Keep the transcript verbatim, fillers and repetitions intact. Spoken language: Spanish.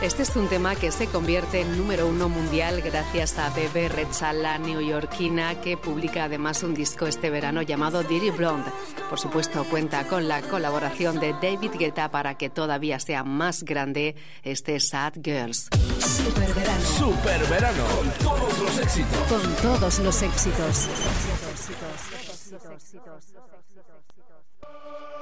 Este es un tema que se convierte en número uno mundial gracias a Bebe Rexha, la neoyorquina, que publica además un disco este verano llamado Dirty Blonde. Por supuesto, cuenta con la colaboración de David Guetta para que todavía sea más grande este Sad Girls. Super verano. Super verano. Con todos los éxitos. Con todos los éxitos.